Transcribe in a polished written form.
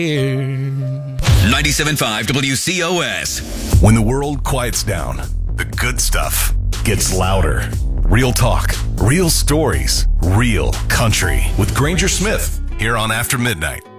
97.5 WCOS. When the world quiets down, the good stuff gets louder. Real talk, real stories, real country. With Granger Smith, here on After Midnight.